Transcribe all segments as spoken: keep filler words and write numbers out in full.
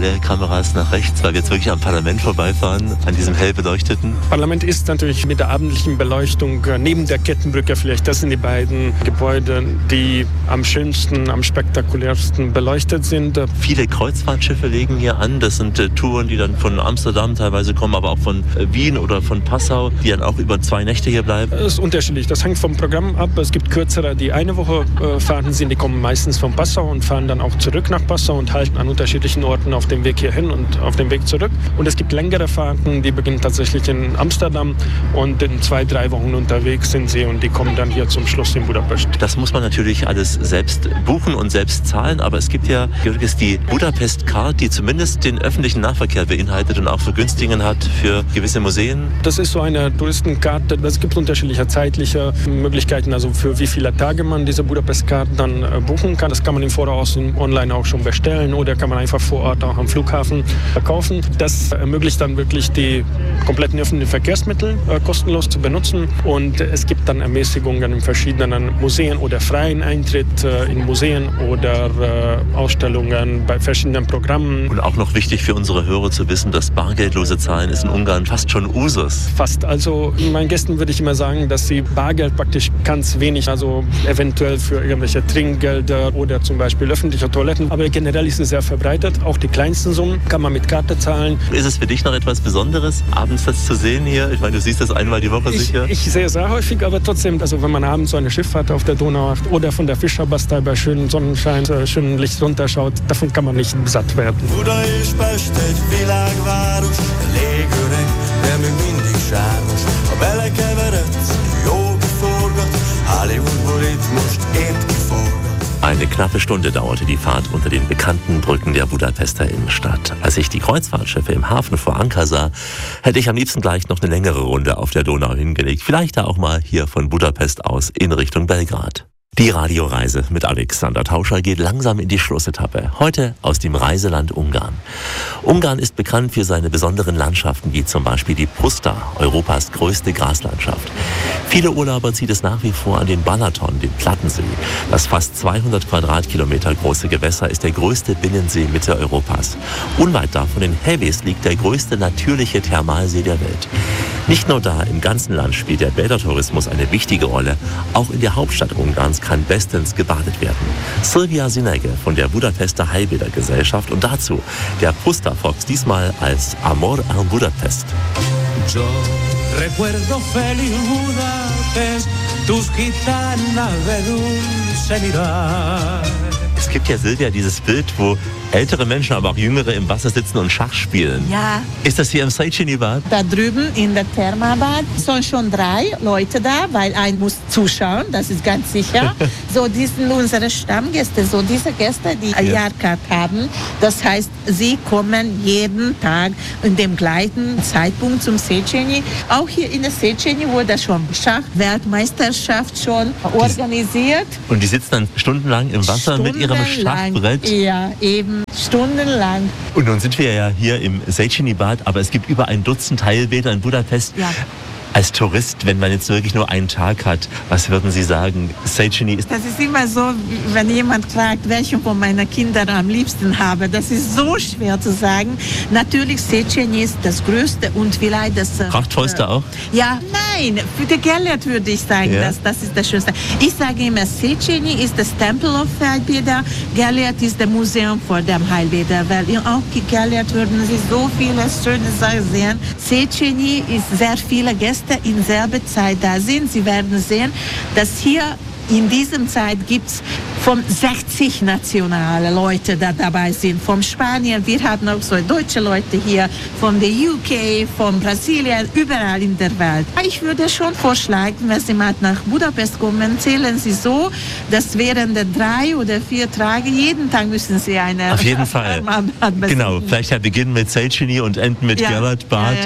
alle Kameras nach rechts, weil wir jetzt wirklich am Parlament vorbeifahren, an diesem hell beleuchteten. Parlament ist natürlich mit der abendlichen Beleuchtung äh, neben der Kettenbrücke vielleicht, das sind die beiden Gebäude, die am schönsten, am spektakulärsten beleuchtet sind. Viele Kreuzfahrtschiffe legen hier an. Das sind äh, Touren, die dann von Amsterdam teilweise kommen, aber auch von äh, Wien oder von Passau, die dann auch über zwei Nächte hier bleiben. Das ist unterschiedlich. Das hängt vom Programm ab. Es gibt kürzere, die eine Woche äh, fahren sind. Die kommen meistens von Passau und fahren dann auch zurück nach Passau und halten an unterschiedlichen Orten auf dem Weg hierhin und auf dem Weg zurück. Und es gibt längere Fahrten, die beginnen tatsächlich in Amsterdam und in zwei, drei Wochen unterwegs sind sie und die kommen dann hier zum Schluss in Budapest. Das muss man natürlich alles selbst buchen und selbst zahlen, aber es gibt ja ist die Budapest Card, die zumindest den öffentlichen Nahverkehr beinhaltet und auch Vergünstigungen hat für gewisse Museen. Das ist so eine Touristenkarte. Es gibt unterschiedliche zeitliche Möglichkeiten, also für wie viele Tage man diese Budapest Card dann äh, buchen kann. Das kann man im Voraus online auch schon bestellen oder kann man einfach vor Ort auch am Flughafen kaufen. Das ermöglicht dann wirklich die kompletten öffentlichen Verkehrsmittel äh, kostenlos zu benutzen und es gibt dann Ermäßigungen in verschiedenen Museen oder freien Eintritt äh, in Museen oder äh, Ausstellungen bei verschiedenen Programmen. Und auch noch wichtig für unsere Hörer zu wissen, dass bargeldlose Zahlen ist in Ungarn fast schon Usus. Fast. Also meinen Gästen würde ich immer sagen, dass sie Bargeld praktisch ganz wenig, also eventuell für irgendwelche Trinkgelder oder zum Beispiel öffentliche Toiletten, aber generell ist es sehr verbreitet. Auch die kleinsten Summen kann man mit Karte zahlen. Ist es für dich noch etwas Besonderes, abends das zu sehen hier? Ich meine, du siehst das einmal die Woche ich, sicher. Ich sehe es sehr häufig, aber trotzdem, also wenn man abends so eine Schifffahrt auf der Donau macht oder von der Fischerbastei bei schönem Sonnenschein, äh, schönem Licht runterschaut, davon kann man nicht satt werden. Budapest egy világváros, légöreg, de még mindig sármos. Ha belekeveredsz, jó kiforgat, Hollywoodból itt most épp kiforgat. Eine knappe Stunde dauerte die Fahrt unter den bekannten Brücken der Budapester Innenstadt. Als ich die Kreuzfahrtschiffe im Hafen vor Anker sah, hätte ich am liebsten gleich noch eine längere Runde auf der Donau hingelegt. Vielleicht auch mal hier von Budapest aus in Richtung Belgrad. Die Radioreise mit Alexander Tauscher geht langsam in die Schlussetappe. Heute aus dem Reiseland Ungarn. Ungarn ist bekannt für seine besonderen Landschaften, wie zum Beispiel die Puszta, Europas größte Graslandschaft. Viele Urlauber zieht es nach wie vor an den Balaton, den Plattensee. Das fast zweihundert Quadratkilometer große Gewässer ist der größte Binnensee Mitteleuropas. Unweit davon in Heves liegt der größte natürliche Thermalsee der Welt. Nicht nur da, im ganzen Land spielt der Bädertourismus eine wichtige Rolle. Auch in der Hauptstadt Ungarns kann bestens gebadet werden. Silvia Sinege von der Budapester Heilbädergesellschaft und dazu der Puszta Fox, diesmal als Amor an Budapest. Yo recuerdo feliz Budapest, tus gitanas de dulce mirar. Es gibt ja, Silvia, dieses Bild, wo ältere Menschen, aber auch jüngere im Wasser sitzen und Schach spielen. Ja. Ist das hier im Széchenyi-Bad? Da drüben in der Thermalbad sind schon drei Leute da, weil ein muss zuschauen, das ist ganz sicher. So, die sind unsere Stammgäste, so diese Gäste, die eine Ja. Jahrkarte haben. Das heißt, sie kommen jeden Tag in dem gleichen Zeitpunkt zum Széchenyi. Auch hier in der Széchenyi wurde schon Schach-Weltmeisterschaft schon organisiert. Und die sitzen dann stundenlang im Wasser mit ihrem Schachbrett? Ja, eben stundenlang. Und nun sind wir ja hier im Széchenyi-Bad, aber es gibt über ein Dutzend Heilbäder in Budapest. Ja. Als Tourist, wenn man jetzt wirklich nur einen Tag hat, was würden Sie sagen? Széchenyi ist... Das ist immer so, wenn jemand fragt, welchen von meinen Kindern am liebsten habe. Das ist so schwer zu sagen. Natürlich, Széchenyi ist das Größte und vielleicht das... Prachtvollste äh, auch? Ja, nein, für die Gellert würde ich sagen, Ja. das, das ist das Schönste. Ich sage immer, Széchenyi ist das Temple of Heilbäder, Gellert ist das Museum vor dem Heilbäder, weil auch in Gellert würden Sie so viele schöne Sachen sehen. Széchenyi ist sehr viele Gäste in selber Zeit da sind. Sie werden sehen, dass hier in diesem Zeit gibt es von sechzig nationale Leute, die dabei sind. Von Spanien, wir haben auch so deutsche Leute hier, von der U K, von Brasilien, überall in der Welt. Ich würde schon vorschlagen, wenn Sie mal nach Budapest kommen, zählen Sie so, dass während der drei oder vier Tage, jeden Tag müssen Sie eine... Auf jeden Fall. Genau, vielleicht ja beginnen mit Széchenyi und enden mit Ja. Gellert-Bad. Ja, ja, ja.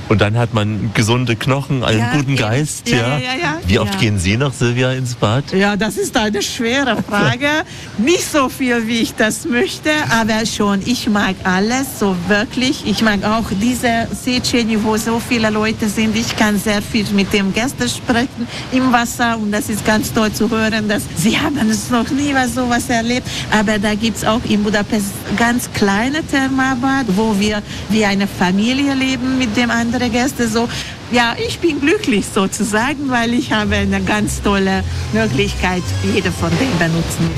Und dann hat man gesunde Knochen, einen ja, guten Geist. Ja, ja. Ja, ja, Wie oft ja. gehen Sie noch, Silvia, ins Bad? Ja, das ist eine schwere Frage. Nicht so viel, wie ich das möchte, aber schon. Ich mag alles, so wirklich. Ich mag auch diese Szene, wo so viele Leute sind. Ich kann sehr viel mit dem Gästen sprechen im Wasser und das ist ganz toll zu hören, dass sie haben es noch nie was sowas erlebt. Aber da gibt es auch in Budapest ganz kleine Thermalbad, wo wir wie eine Familie leben mit dem anderen Gäste. So, ja, ich bin glücklich sozusagen, weil ich habe eine ganz tolle Möglichkeit, jede von denen benutzen.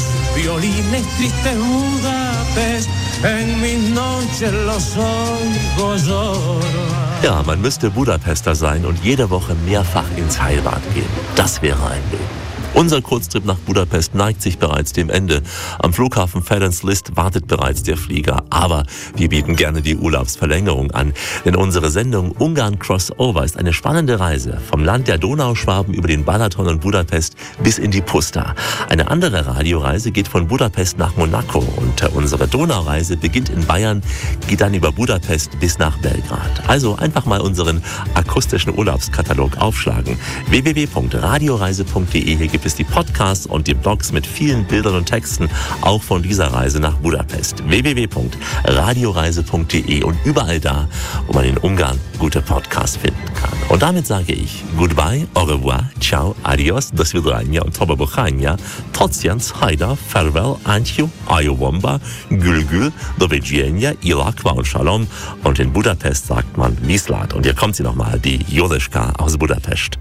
Ja, man müsste Budapester sein und jede Woche mehrfach ins Heilbad gehen. Das wäre ein Leben. Unser Kurztrip nach Budapest neigt sich bereits dem Ende. Am Flughafen Ferenc Liszt wartet bereits der Flieger. Aber wir bieten gerne die Urlaubsverlängerung an. Denn unsere Sendung Ungarn Crossover ist eine spannende Reise. Vom Land der Donauschwaben über den Balaton und Budapest bis in die Puszta. Eine andere Radioreise geht von Budapest nach Monaco. Und unsere Donaureise beginnt in Bayern, geht dann über Budapest bis nach Belgrad. Also einfach mal unseren akustischen Urlaubskatalog aufschlagen. w w w punkt radioreise punkt de. Hier gibt es die Podcasts und die Blogs mit vielen Bildern und Texten, auch von dieser Reise nach Budapest. w w w punkt radioreise punkt de und überall da, wo man in Ungarn gute Podcasts finden kann. Und damit sage ich Goodbye, au revoir, ciao, adios, do svidania und toba bochania, tocians, haida, farewell, antju, ayowomba, gülgül, do widzenia, ilakwa und shalom. Und in Budapest sagt man Viszlát. Und hier kommt sie nochmal, die Jodeschka aus Budapest.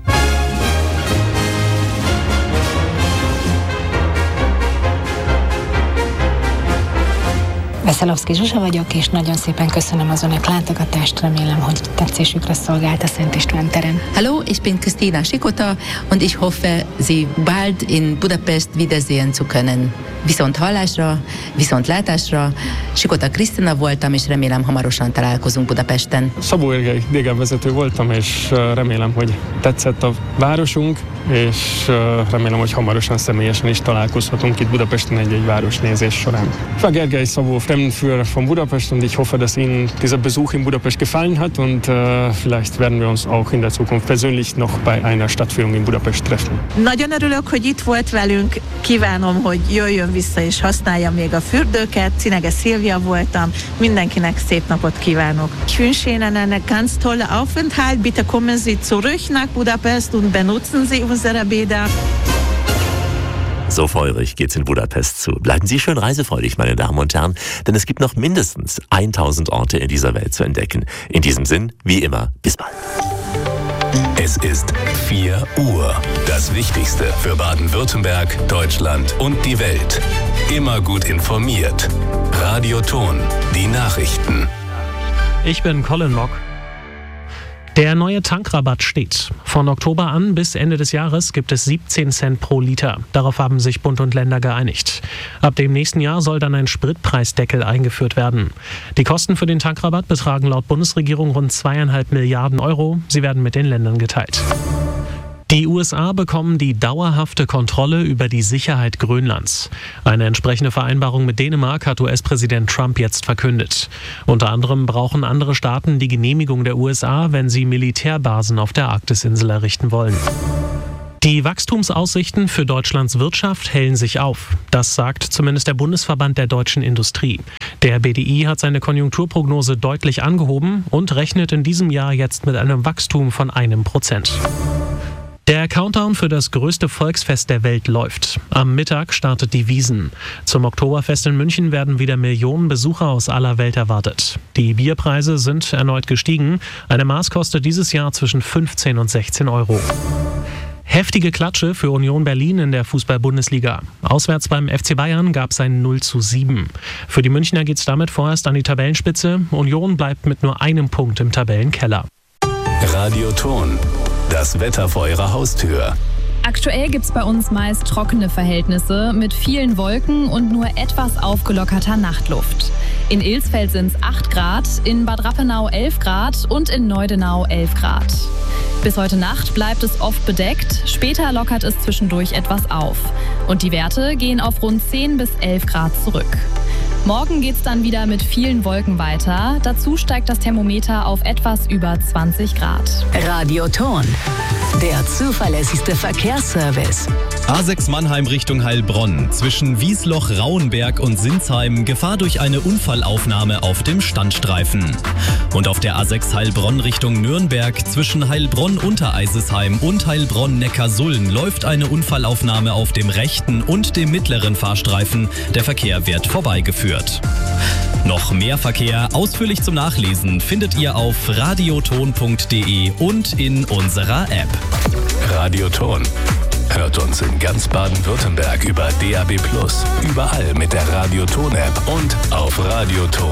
Veszelovszky Zsuzsa vagyok, és nagyon szépen köszönöm az önök látogatást, remélem, hogy tetszésükre szolgált a Szent István terem. Hallo, ich bin Christina Sikota und ich hoffe, Sie bald in Budapest wiedersehen zu können. Viszont hallásra, viszont látásra, Sikota Krisztina voltam, és remélem hamarosan találkozunk Budapesten. Szabó Gergely dégenvezető voltam, és remélem, hogy tetszett a városunk, és remélem, hogy hamarosan személyesen is találkozhatunk itt Budapesten egy-egy városnézés során. Ich war Gergely Szabó, Fremdenführer von Budapest, und ich hoffe, dass Ihnen dieser Besuch in Budapest gefallen hat und äh, vielleicht werden wir uns auch in der Zukunft persönlich noch bei einer Stadtführung in Budapest treffen. Nagyon örülök, hogy itt volt velünk. Kívánom, hogy jöjjön vissza és használja még a fürdőket. Cinege Szilvia voltam. Mindenkinek szép napot kívánok. Ich wünsche Ihnen einen ganz tollen Aufenthalt. Bitte kommen Sie zurück nach Budapest und benutzen Sie unsere Bäder. So feurig geht's in Budapest zu. Bleiben Sie schön reisefreudig, meine Damen und Herren, denn es gibt noch mindestens tausend Orte in dieser Welt zu entdecken. In diesem Sinn, wie immer, bis bald. Es ist vier Uhr. Das Wichtigste für Baden-Württemberg, Deutschland und die Welt. Immer gut informiert. Radio Ton, die Nachrichten. Ich bin Colin Mock. Der neue Tankrabatt steht. Von Oktober an bis Ende des Jahres gibt es siebzehn Cent pro Liter. Darauf haben sich Bund und Länder geeinigt. Ab dem nächsten Jahr soll dann ein Spritpreisdeckel eingeführt werden. Die Kosten für den Tankrabatt betragen laut Bundesregierung rund zweieinhalb Milliarden Euro. Sie werden mit den Ländern geteilt. Die U S A bekommen die dauerhafte Kontrolle über die Sicherheit Grönlands. Eine entsprechende Vereinbarung mit Dänemark hat U S-Präsident Trump jetzt verkündet. Unter anderem brauchen andere Staaten die Genehmigung der U S A, wenn sie Militärbasen auf der Arktisinsel errichten wollen. Die Wachstumsaussichten für Deutschlands Wirtschaft hellen sich auf. Das sagt zumindest der Bundesverband der deutschen Industrie. Der B D I hat seine Konjunkturprognose deutlich angehoben und rechnet in diesem Jahr jetzt mit einem Wachstum von einem Prozent. Der Countdown für das größte Volksfest der Welt läuft. Am Mittag startet die Wiesn. Zum Oktoberfest in München werden wieder Millionen Besucher aus aller Welt erwartet. Die Bierpreise sind erneut gestiegen. Eine Maß kostet dieses Jahr zwischen fünfzehn und sechzehn Euro. Heftige Klatsche für Union Berlin in der Fußball-Bundesliga. Auswärts beim F C Bayern gab es ein null zu sieben. Für die Münchner geht es damit vorerst an die Tabellenspitze. Union bleibt mit nur einem Punkt im Tabellenkeller. Radio Ton. Das Wetter vor Ihrer Haustür. Aktuell gibt es bei uns meist trockene Verhältnisse mit vielen Wolken und nur etwas aufgelockerter Nachtluft. In Ilsfeld sind es acht Grad, in Bad Rappenau elf Grad und in Neudenau elf Grad. Bis heute Nacht bleibt es oft bedeckt, später lockert es zwischendurch etwas auf. Und die Werte gehen auf rund zehn bis elf Grad zurück. Morgen geht's dann wieder mit vielen Wolken weiter. Dazu steigt das Thermometer auf etwas über zwanzig Grad. Radioton, der zuverlässigste Verkehrsservice. A sechs Mannheim Richtung Heilbronn. Zwischen Wiesloch, Rauenberg und Sinsheim Gefahr durch eine Unfallaufnahme auf dem Standstreifen. Und auf der A sechs Heilbronn Richtung Nürnberg zwischen Heilbronn-Untereisesheim und Heilbronn-Neckarsulm läuft eine Unfallaufnahme auf dem rechten und dem mittleren Fahrstreifen. Der Verkehr wird vorbeigeführt. Noch mehr Verkehr ausführlich zum Nachlesen findet ihr auf radioton punkt de und in unserer App. Radioton. Hört uns in ganz Baden-Württemberg über D A B plus, überall mit der Radioton-App und auf radioton